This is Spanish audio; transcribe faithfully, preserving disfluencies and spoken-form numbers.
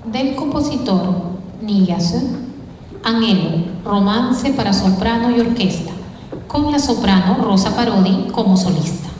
del compositor Niyasu, Anhelo, romance para soprano y orquesta, con la soprano Rosa Parodi como solista.